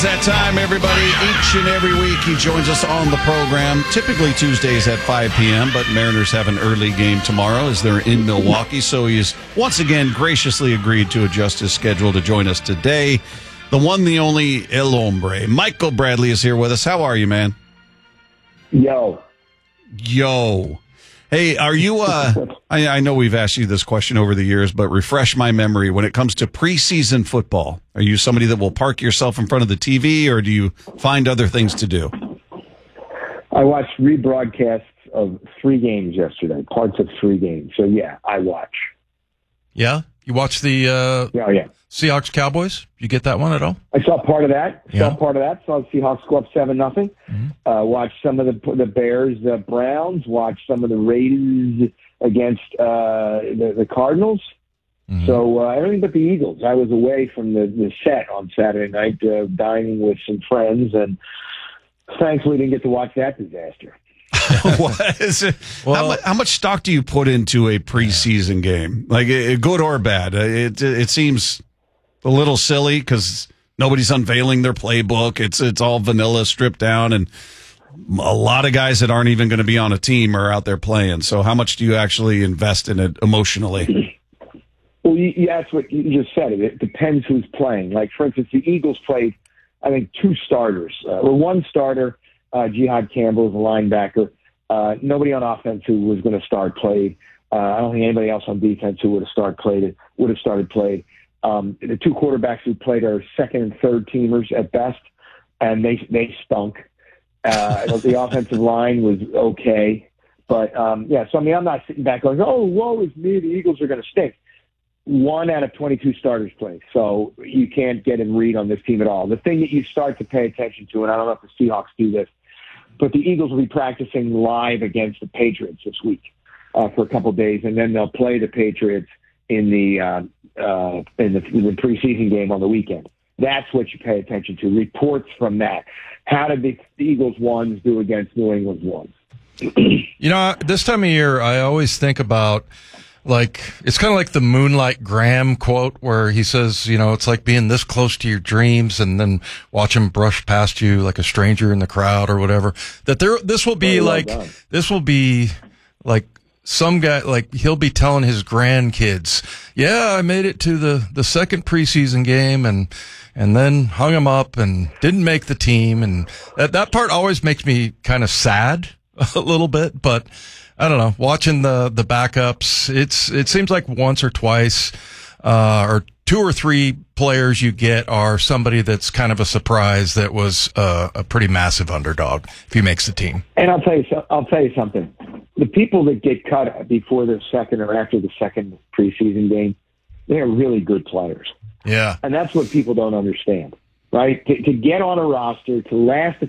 That time, everybody. Each and every week, he joins us on the program, typically Tuesdays at 5 p.m., but Mariners have an early game tomorrow as they're in Milwaukee, so he's once again graciously agreed to adjust his schedule to join us today. The one, the only, El Hombre. Michael Bradley is here with us. How are you, man? Yo. Hey, are you, I know we've asked you this question over the years, but refresh my memory. When it comes to preseason football, are you somebody that will park yourself in front of the TV, or do you find other things to do? I watched rebroadcasts of 3 games yesterday, parts of 3 games. So, yeah, I watch. Yeah? You watch the Seahawks Cowboys? You get that one at all? I saw part of that. Yeah. Saw the Seahawks go up 7-0. Mm-hmm. Watched some of the Bears, Browns. Watched some of the Raiders against the Cardinals. Mm-hmm. So everything but the Eagles. I was away from the set on Saturday night, dining with some friends, and thankfully didn't get to watch that disaster. What is it? Well, how much stock do you put into a preseason game? Like, good or bad? It seems a little silly because nobody's unveiling their playbook. It's all vanilla, stripped down, and a lot of guys that aren't even going to be on a team are out there playing. So how much do you actually invest in it emotionally? Well, that's what you just said. It depends who's playing. Like, for instance, the Eagles played, I think, 2 starters. One starter, Jihad Campbell, is a linebacker. Nobody on offense who was going to start played. I don't think anybody else on defense who would have started played. The 2 quarterbacks who played are second and third teamers at best, and they stunk. The offensive line was okay, but so I mean, I'm not sitting back going, "Oh, woe is me, the Eagles are going to stink." 1 out of 22 starters played, so you can't get a read on this team at all. The thing that you start to pay attention to, and I don't know if the Seahawks do this, but the Eagles will be practicing live against the Patriots this week for a couple of days, and then they'll play the Patriots in the preseason game on the weekend. That's what you pay attention to. Reports from that. How did the Eagles ones do against New England's ones? This time of year, I always think about, like, it's kind of like the Moonlight Graham quote where he says, it's like being this close to your dreams and then watch them brush past you like a stranger in the crowd or whatever. This will be like some guy, like, he'll be telling his grandkids, yeah, I made it to the second preseason game and then hung him up and didn't make the team. And that part always makes me kind of sad a little bit, but I don't know, watching the backups, it seems like once or twice, or 2 or 3 players you get are somebody that's kind of a surprise that was a pretty massive underdog if he makes the team. And I'll tell you something. The people that get cut before the second or after the second preseason game, they're really good players. Yeah. And that's what people don't understand, right? To get on a roster, to last a